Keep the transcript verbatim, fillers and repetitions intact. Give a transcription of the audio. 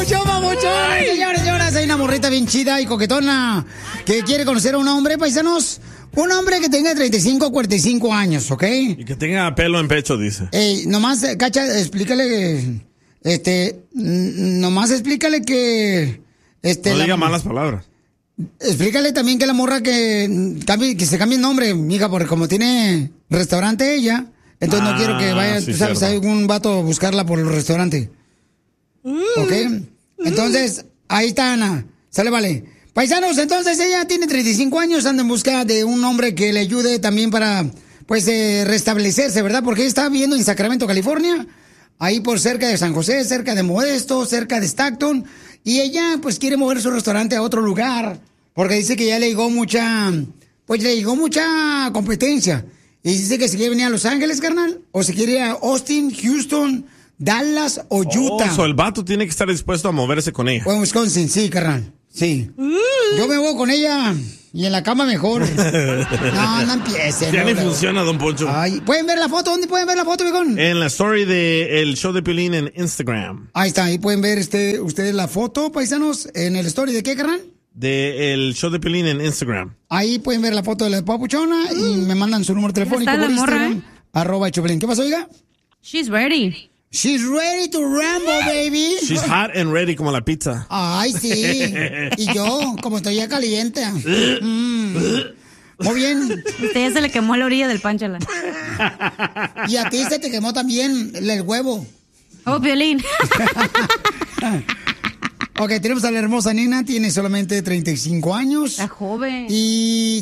show, papuchón! Señores, señoras, hay una morrita bien chida y coquetona que quiere conocer a un hombre, paisanos. Un hombre que tenga treinta y cinco a cuarenta y cinco años, ¿ok? Y que tenga pelo en pecho, dice. Ey, nomás, Cacha, explícale que... Este, n- nomás explícale que... Este, No la- diga malas palabras. Explícale también que la morra que, mm, cambie, que se cambie el nombre, mija, porque como tiene restaurante ella, entonces Ah, no quiero que vaya, sí, tú sabes, cierto. algún vato a buscarla por el restaurante. ¿Ok? Entonces, ahí está Ana. Sale, vale. Paisanos, entonces ella tiene treinta y cinco años, anda en busca de un hombre que le ayude también para, pues, eh, restablecerse, ¿verdad? Porque ella está viviendo en Sacramento, California, ahí por cerca de San José, cerca de Modesto, cerca de Stockton, y ella, pues, quiere mover su restaurante a otro lugar, porque dice que ya le llegó mucha, pues, le llegó mucha competencia. Y dice que se quiere venir a Los Ángeles, carnal, o se quiere ir a Austin, Houston, Dallas o Utah. Oh, so el vato tiene que estar dispuesto a moverse con ella. O en Wisconsin, sí, carnal. Sí. Yo me voy con ella y en la cama mejor. No, no empiecen. Ya no, ni no. funciona, don Poncho. Ay, ¿pueden ver la foto? ¿Dónde pueden ver la foto, viejón? En la story de el show de Piolín en Instagram. Ahí está, ahí pueden ver este, ustedes la foto, paisanos, en el story de qué, carnal. De el show de Piolín en Instagram. Ahí pueden ver la foto de la papuchona y me mandan su número telefónico está por la morra, Instagram. Arroba Choplin. ¿Qué pasó, oiga? She's ready. She's ready to ramble, baby. She's hot and ready como la pizza. Ay, sí. Y yo, como estoy ya caliente. Mm. Muy bien. Usted ya se le quemó la orilla del panchala. Y a ti se te quemó también el huevo. Oh, Piolín. Ok, tenemos a la hermosa nena, tiene solamente treinta y cinco años. Está joven. Y